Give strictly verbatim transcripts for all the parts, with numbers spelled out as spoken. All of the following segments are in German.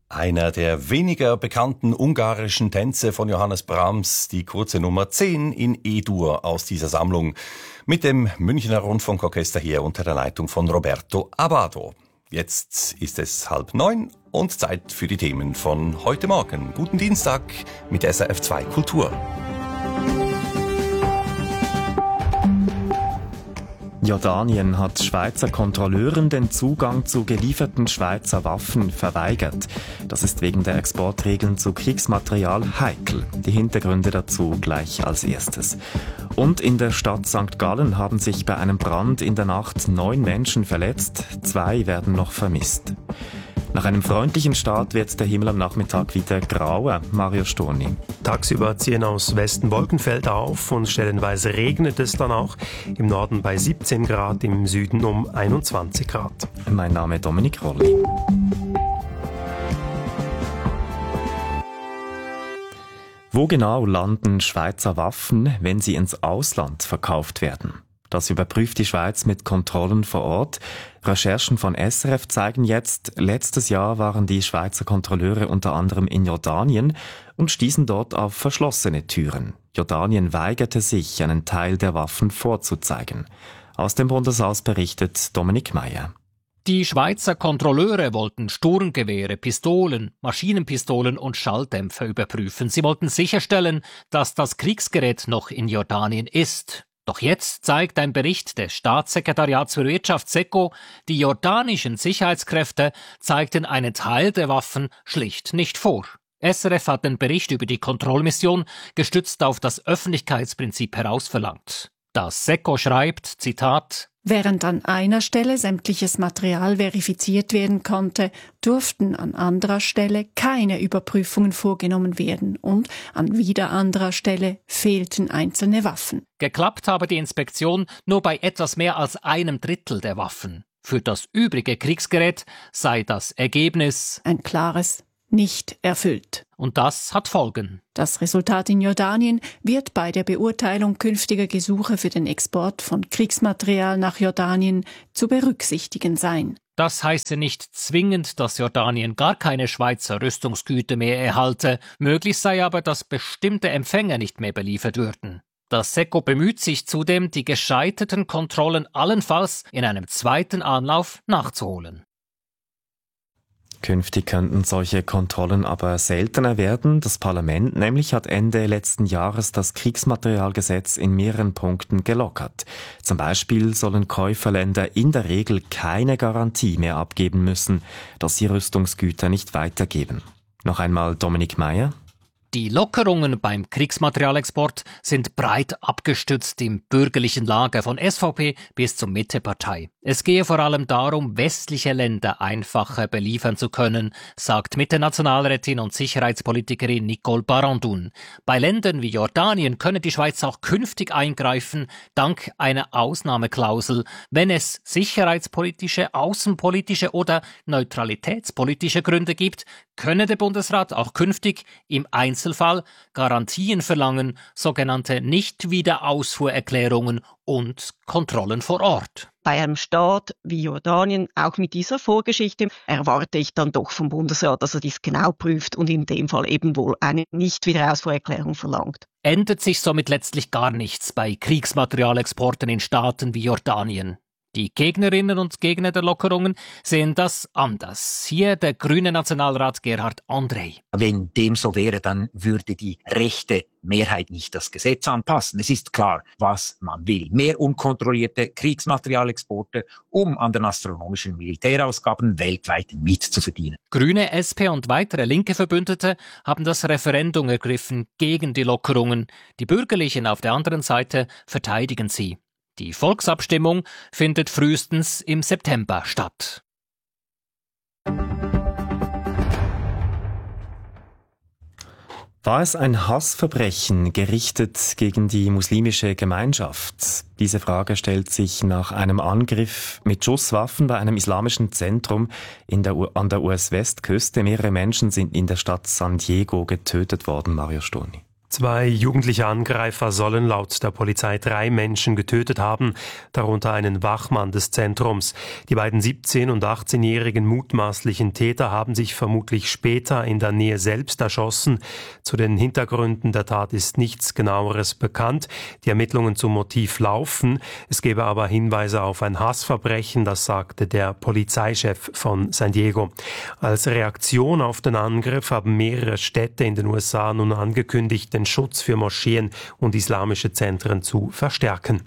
Einer der weniger bekannten ungarischen Tänze von Johannes Brahms, die kurze Nummer zehn in E-Dur aus dieser Sammlung, mit dem Münchner Rundfunkorchester hier unter der Leitung von Roberto Abbado. Jetzt ist es halb neun und Zeit für die Themen von heute Morgen. Guten Dienstag mit S R F zwei Kultur. Jordanien hat Schweizer Kontrolleuren den Zugang zu gelieferten Schweizer Waffen verweigert. Das ist wegen der Exportregeln zu Kriegsmaterial heikel. Die Hintergründe dazu gleich als erstes. Und in der Stadt Sankt Gallen haben sich bei einem Brand in der Nacht neun Menschen verletzt. Zwei werden noch vermisst. Nach einem freundlichen Start wird der Himmel am Nachmittag wieder grauer. Mario Storni. Tagsüber ziehen aus Westen Wolkenfelder auf und stellenweise regnet es dann auch. Im Norden bei siebzehn Grad, im Süden um einundzwanzig Grad. Mein Name ist Dominik Rolli. Wo genau landen Schweizer Waffen, wenn sie ins Ausland verkauft werden? Das überprüft die Schweiz mit Kontrollen vor Ort. Recherchen von S R F zeigen jetzt, letztes Jahr waren die Schweizer Kontrolleure unter anderem in Jordanien und stießen dort auf verschlossene Türen. Jordanien weigerte sich, einen Teil der Waffen vorzuzeigen. Aus dem Bundeshaus berichtet Dominik Meyer. Die Schweizer Kontrolleure wollten Sturmgewehre, Pistolen, Maschinenpistolen und Schalldämpfer überprüfen. Sie wollten sicherstellen, dass das Kriegsgerät noch in Jordanien ist. Doch jetzt zeigt ein Bericht des Staatssekretariats für Wirtschaft SECO, die jordanischen Sicherheitskräfte zeigten einen Teil der Waffen schlicht nicht vor. S R F hat den Bericht über die Kontrollmission gestützt auf das Öffentlichkeitsprinzip herausverlangt. Das SECO schreibt, Zitat, während an einer Stelle sämtliches Material verifiziert werden konnte, durften an anderer Stelle keine Überprüfungen vorgenommen werden und an wieder anderer Stelle fehlten einzelne Waffen. Geklappt habe die Inspektion nur bei etwas mehr als einem Drittel der Waffen. Für das übrige Kriegsgerät sei das Ergebnis ein klares nicht erfüllt. Und das hat Folgen. Das Resultat in Jordanien wird bei der Beurteilung künftiger Gesuche für den Export von Kriegsmaterial nach Jordanien zu berücksichtigen sein. Das heiße nicht zwingend, dass Jordanien gar keine Schweizer Rüstungsgüter mehr erhalte. Möglich sei aber, dass bestimmte Empfänger nicht mehr beliefert würden. Das SECO bemüht sich zudem, die gescheiterten Kontrollen allenfalls in einem zweiten Anlauf nachzuholen. Künftig könnten solche Kontrollen aber seltener werden. Das Parlament nämlich hat Ende letzten Jahres das Kriegsmaterialgesetz in mehreren Punkten gelockert. Zum Beispiel sollen Käuferländer in der Regel keine Garantie mehr abgeben müssen, dass sie Rüstungsgüter nicht weitergeben. Noch einmal Dominik Meyer. Die Lockerungen beim Kriegsmaterialexport sind breit abgestützt im bürgerlichen Lager von S V P bis zur Mittepartei. Es gehe vor allem darum, westliche Länder einfacher beliefern zu können, sagt Mitte-Nationalrätin und Sicherheitspolitikerin Nicole Barandun. Bei Ländern wie Jordanien könne die Schweiz auch künftig eingreifen, dank einer Ausnahmeklausel, wenn es sicherheitspolitische, außenpolitische oder neutralitätspolitische Gründe gibt, könne der Bundesrat auch künftig im Einzelfall Garantien verlangen, sogenannte Nicht-Wiederausfuhrerklärungen und Kontrollen vor Ort. Bei einem Staat wie Jordanien, auch mit dieser Vorgeschichte, erwarte ich dann doch vom Bundesrat, dass er dies genau prüft und in dem Fall eben wohl eine Nicht-Wiederausfuhrerklärung verlangt. Ändert sich somit letztlich gar nichts bei Kriegsmaterialexporten in Staaten wie Jordanien. Die Gegnerinnen und Gegner der Lockerungen sehen das anders. Hier der grüne Nationalrat Gerhard André. Wenn dem so wäre, dann würde die rechte Mehrheit nicht das Gesetz anpassen. Es ist klar, was man will. Mehr unkontrollierte Kriegsmaterialexporte, um an den astronomischen Militärausgaben weltweit mitzuverdienen. Grüne, S P und weitere linke Verbündete haben das Referendum ergriffen gegen die Lockerungen. Die Bürgerlichen auf der anderen Seite verteidigen sie. Die Volksabstimmung findet frühestens im September statt. War es ein Hassverbrechen gerichtet gegen die muslimische Gemeinschaft? Diese Frage stellt sich nach einem Angriff mit Schusswaffen bei einem islamischen Zentrum in der, an der U S-Westküste. Mehrere Menschen sind in der Stadt San Diego getötet worden, Mario Storni. Zwei jugendliche Angreifer sollen laut der Polizei drei Menschen getötet haben, darunter einen Wachmann des Zentrums. Die beiden siebzehn- und achtzehnjährigen mutmaßlichen Täter haben sich vermutlich später in der Nähe selbst erschossen. Zu den Hintergründen der Tat ist nichts Genaueres bekannt. Die Ermittlungen zum Motiv laufen. Es gebe aber Hinweise auf ein Hassverbrechen, das sagte der Polizeichef von San Diego. Als Reaktion auf den Angriff haben mehrere Städte in den U S A nun angekündigt, den Schutz für Moscheen und islamische Zentren zu verstärken.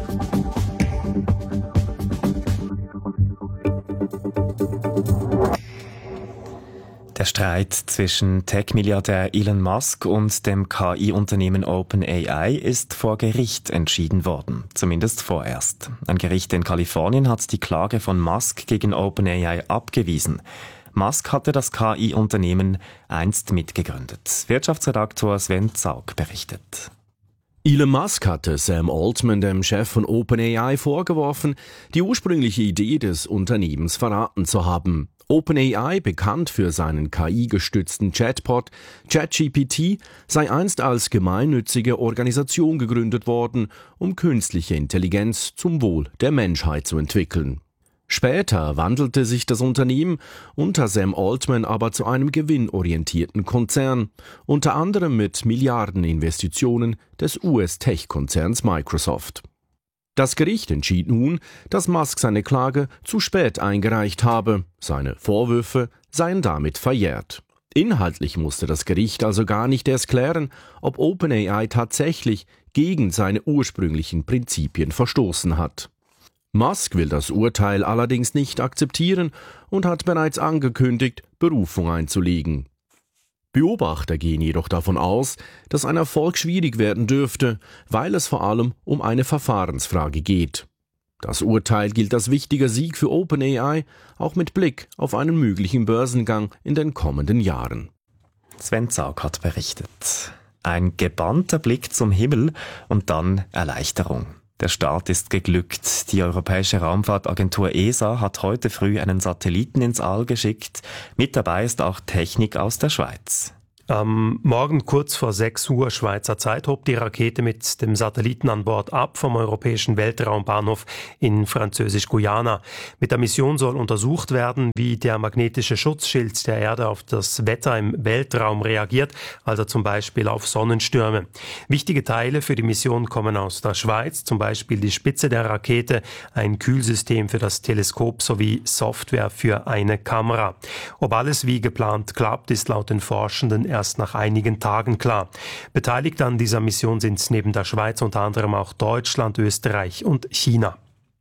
Der Streit zwischen Tech-Milliardär Elon Musk und dem K I-Unternehmen OpenAI ist vor Gericht entschieden worden, zumindest vorerst. Ein Gericht in Kalifornien hat die Klage von Musk gegen OpenAI abgewiesen. Musk hatte das K I-Unternehmen einst mitgegründet. Wirtschaftsredaktor Sven Zaug berichtet. Elon Musk hatte Sam Altman, dem Chef von OpenAI, vorgeworfen, die ursprüngliche Idee des Unternehmens verraten zu haben. OpenAI, bekannt für seinen K I-gestützten Chatbot ChatGPT, sei einst als gemeinnützige Organisation gegründet worden, um künstliche Intelligenz zum Wohl der Menschheit zu entwickeln. Später wandelte sich das Unternehmen unter Sam Altman aber zu einem gewinnorientierten Konzern, unter anderem mit Milliardeninvestitionen des U S-Tech-Konzerns Microsoft. Das Gericht entschied nun, dass Musk seine Klage zu spät eingereicht habe. Seine Vorwürfe seien damit verjährt. Inhaltlich musste das Gericht also gar nicht erst klären, ob OpenAI tatsächlich gegen seine ursprünglichen Prinzipien verstoßen hat. Musk will das Urteil allerdings nicht akzeptieren und hat bereits angekündigt, Berufung einzulegen. Beobachter gehen jedoch davon aus, dass ein Erfolg schwierig werden dürfte, weil es vor allem um eine Verfahrensfrage geht. Das Urteil gilt als wichtiger Sieg für OpenAI, auch mit Blick auf einen möglichen Börsengang in den kommenden Jahren. Sven Zaug hat berichtet. Ein gebannter Blick zum Himmel und dann Erleichterung. Der Start ist geglückt. Die Europäische Raumfahrtagentur E S A hat heute früh einen Satelliten ins All geschickt. Mit dabei ist auch Technik aus der Schweiz. Am Morgen kurz vor sechs Uhr Schweizer Zeit hob die Rakete mit dem Satelliten an Bord ab vom Europäischen Weltraumbahnhof in Französisch-Guyana. Mit der Mission soll untersucht werden, wie der magnetische Schutzschild der Erde auf das Wetter im Weltraum reagiert, also zum Beispiel auf Sonnenstürme. Wichtige Teile für die Mission kommen aus der Schweiz, zum Beispiel die Spitze der Rakete, ein Kühlsystem für das Teleskop sowie Software für eine Kamera. Ob alles wie geplant klappt, ist laut den Forschenden erst nach einigen Tagen klar. Beteiligt an dieser Mission sind neben der Schweiz unter anderem auch Deutschland, Österreich und China.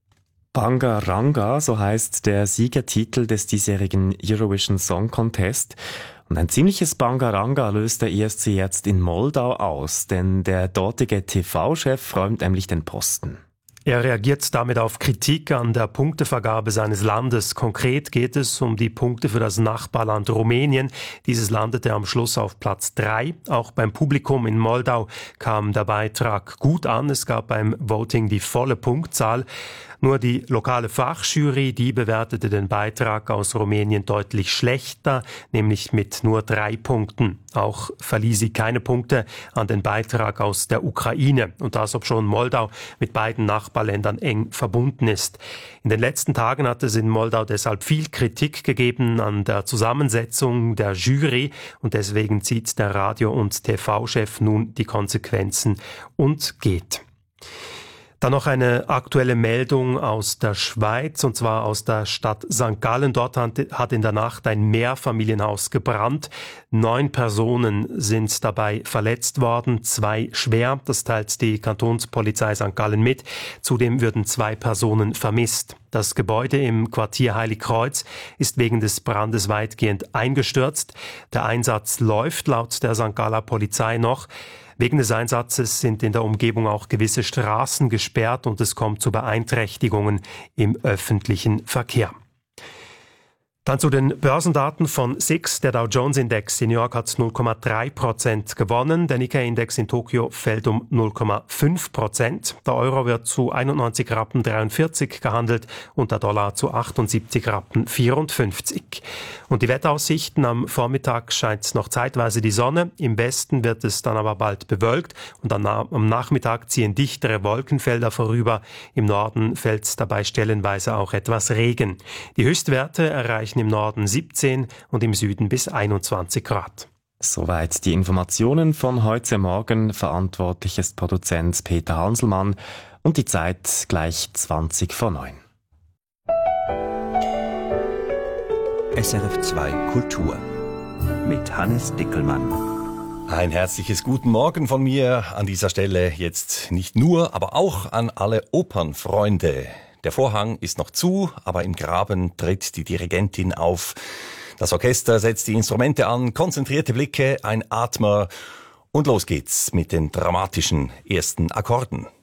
Bangaranga, so heißt der Siegertitel des diesjährigen Eurovision Song Contest. Und ein ziemliches Bangaranga löst der E S C jetzt in Moldau aus, denn der dortige T V-Chef räumt nämlich den Posten. Er reagiert damit auf Kritik an der Punktevergabe seines Landes. Konkret geht es um die Punkte für das Nachbarland Rumänien. Dieses landete am Schluss auf Platz drei. Auch beim Publikum in Moldau kam der Beitrag gut an. Es gab beim Voting die volle Punktzahl. Nur die lokale Fachjury, die bewertete den Beitrag aus Rumänien deutlich schlechter, nämlich mit nur drei Punkten. Auch verlieh sie keine Punkte an den Beitrag aus der Ukraine. Und das, obschon Moldau mit beiden Nachbarländern eng verbunden ist. In den letzten Tagen hat es in Moldau deshalb viel Kritik gegeben an der Zusammensetzung der Jury. Und deswegen zieht der Radio- und T V-Chef nun die Konsequenzen und geht. Dann noch eine aktuelle Meldung aus der Schweiz, und zwar aus der Stadt Sankt Gallen. Dort hat in der Nacht ein Mehrfamilienhaus gebrannt. Neun Personen sind dabei verletzt worden, zwei schwer. Das teilt die Kantonspolizei Sankt Gallen mit. Zudem würden zwei Personen vermisst. Das Gebäude im Quartier Heiligkreuz ist wegen des Brandes weitgehend eingestürzt. Der Einsatz läuft laut der Sankt Galler Polizei noch. Wegen des Einsatzes sind in der Umgebung auch gewisse Straßen gesperrt und es kommt zu Beeinträchtigungen im öffentlichen Verkehr. Dann zu den Börsendaten von S I X. Der Dow Jones Index in New York hat null Komma drei Prozent gewonnen. Der Nikkei Index in Tokio fällt um null Komma fünf Prozent. Der Euro wird zu einundneunzig Rappen dreiundvierzig gehandelt und der Dollar zu achtundsiebzig Rappen vierundfünfzig. Und die Wetteraussichten: Am Vormittag scheint noch zeitweise die Sonne. Im Westen wird es dann aber bald bewölkt und dann am Nachmittag ziehen dichtere Wolkenfelder vorüber. Im Norden fällt dabei stellenweise auch etwas Regen. Die Höchstwerte erreichen im Norden siebzehn und im Süden bis einundzwanzig Grad. Soweit die Informationen von heute Morgen. Verantwortlich ist Produzent Peter Hanselmann und die Zeit gleich zwanzig vor neun. S R F zwei Kultur mit Hannes Dickelmann. Ein herzliches Guten Morgen von mir an dieser Stelle, jetzt nicht nur, aber auch an alle Opernfreunde. Der Vorhang ist noch zu, aber im Graben tritt die Dirigentin auf. Das Orchester setzt die Instrumente an, konzentrierte Blicke, ein Atmer und los geht's mit den dramatischen ersten Akkorden.